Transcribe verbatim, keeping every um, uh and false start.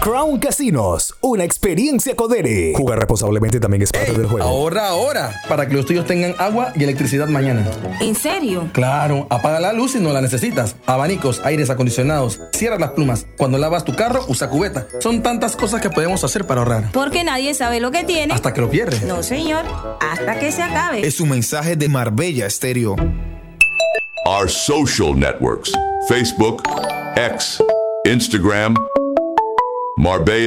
Crown Casinos, una experiencia Codere. Jugar responsablemente también es parte Ey, del juego. Ahorra ahora, para que los tuyos tengan agua y electricidad mañana. ¿En serio? Claro, apaga la luz si no la necesitas. Abanicos, aires acondicionados, cierra las plumas. Cuando lavas tu carro, usa cubeta. Son tantas cosas que podemos hacer para ahorrar. Porque nadie sabe lo que tiene. Hasta que lo pierdes. No, señor. Hasta que se acabe. Es un mensaje de Marbella Stereo. Our social networks: Facebook, X, Instagram, Marbella